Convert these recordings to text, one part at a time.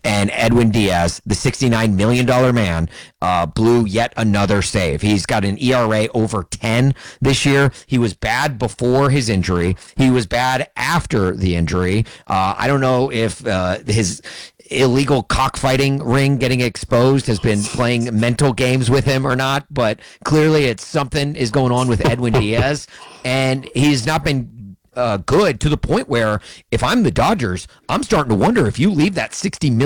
and Edwin Diaz, the $69 million man, blew yet another save. He's got an ERA over 10 this year. He was bad before his injury. He was bad after the injury. I don't know if his illegal cockfighting ring getting exposed has been playing mental games with him or not, but clearly it's something is going on with Edwin Diaz, and he's not been good to the point where if I'm the Dodgers, I'm starting to wonder if you leave that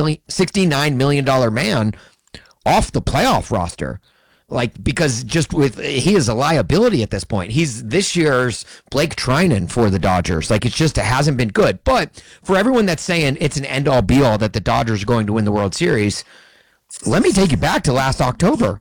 $69 million man off the playoff roster. Like, because just he is a liability at this point. He's this year's Blake Trinan for the Dodgers. Like, it hasn't been good. But for everyone that's saying it's an end-all be-all that the Dodgers are going to win the World Series, let me take you back to last October.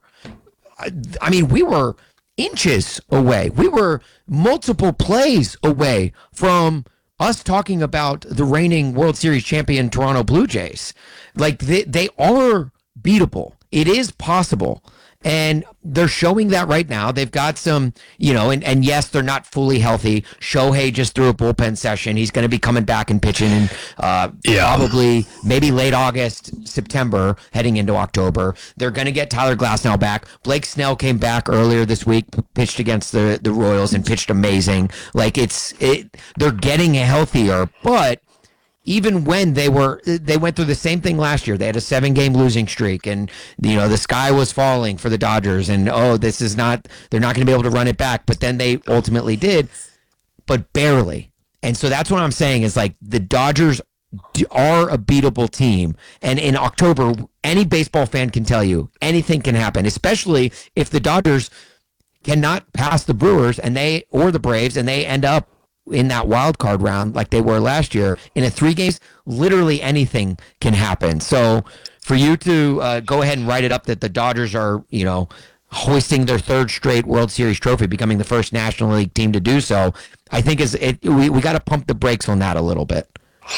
I mean, we were inches away. We were multiple plays away from us talking about the reigning World Series champion Toronto Blue Jays. Like, they are beatable. It is possible. And they're showing that right now. They've got some, and yes, they're not fully healthy. Shohei just threw a bullpen session. He's going to be coming back and pitching in probably maybe late August, September, heading into October. They're going to get Tyler Glasnow back. Blake Snell came back earlier this week, pitched against the Royals and pitched amazing. Like, they're getting healthier, but even when they went through the same thing last year, they had a 7-game losing streak, and the sky was falling for the Dodgers, and they're not going to be able to run it back. But then they ultimately did, but barely. And so that's what I'm saying is, like, the Dodgers are a beatable team, and in October, any baseball fan can tell you anything can happen, especially if the Dodgers cannot pass the Brewers or the Braves, and they end up in that wild card round like they were last year. In a 3 games, literally anything can happen. So for you to go ahead and write it up that the Dodgers are, hoisting their 3rd straight World Series trophy, becoming the first National League team to do so, I think we got to pump the brakes on that a little bit.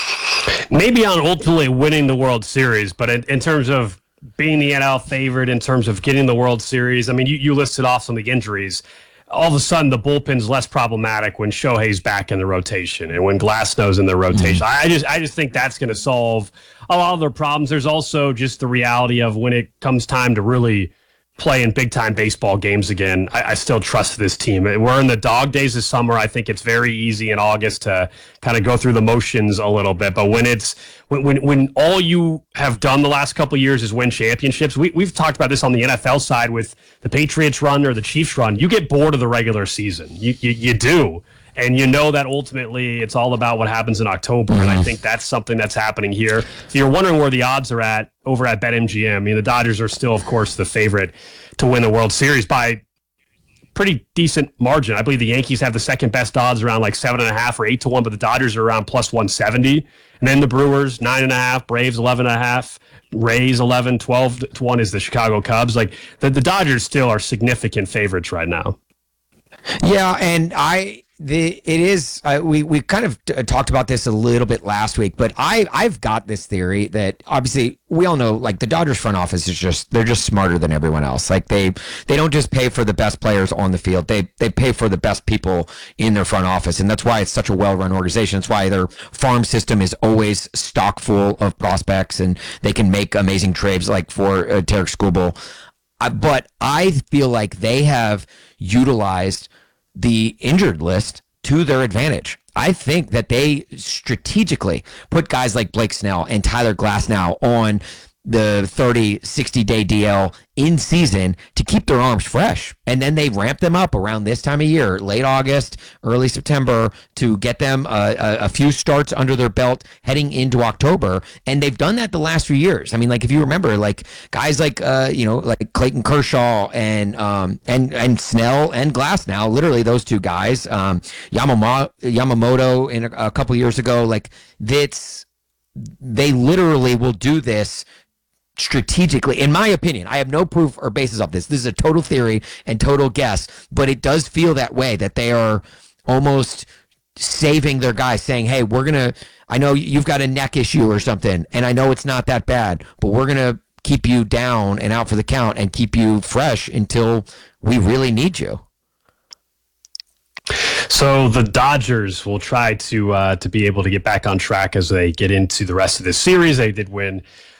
Maybe on ultimately winning the World Series, but in terms of being the NL favorite, in terms of getting the World Series, I mean, you listed off some of the injuries. All of a sudden, the bullpen's less problematic when Shohei's back in the rotation and when Glasnow's in the rotation. I just think that's going to solve a lot of their problems. There's also just the reality of when it comes time to really play in big-time baseball games again, I still trust this team. We're in the dog days of summer. I think it's very easy in August to kind of go through the motions a little bit. But when all you have done the last couple of years is win championships, we've talked about this on the NFL side with the Patriots run or the Chiefs run. You get bored of the regular season. You do. And that ultimately it's all about what happens in October. And I think that's something that's happening here. If you're wondering where the odds are at over at BetMGM, I mean, the Dodgers are still, of course, the favorite to win the World Series by pretty decent margin. I believe the Yankees have the second best odds around like 7.5 or 8-1, but the Dodgers are around plus 170. And then the Brewers, 9.5, Braves, 11.5. Rays 11, 12-1 is the Chicago Cubs. Like the Dodgers still are significant favorites right now. Yeah, and we kind of talked about this a little bit last week, but I've got this theory that obviously we all know, like, the Dodgers front office they're just smarter than everyone else. Like they don't just pay for the best players on the field. They pay for the best people in their front office, and that's why it's such a well-run organization. That's why their farm system is always stock full of prospects, and they can make amazing trades like for Tarek Skubal. But I feel like they have utilized the injured list to their advantage. I think that they strategically put guys like Blake Snell and Tyler Glasnow on the 30, 60-day DL in season to keep their arms fresh. And then they ramp them up around this time of year, late August, early September, to get them a few starts under their belt heading into October. And they've done that the last few years. I mean, like, if you remember, like guys like, like Clayton Kershaw and Snell and Glasnow, literally those two guys, Yamamoto in a couple years ago, like they literally will do this strategically. In my opinion, I have no proof or basis of this. This is a total theory and total guess, but it does feel that way, that they are almost saving their guys, saying, hey, I know you've got a neck issue or something, and I know it's not that bad, but we're going to keep you down and out for the count and keep you fresh until we really need you. So the Dodgers will try to be able to get back on track as they get into the rest of this series. They did win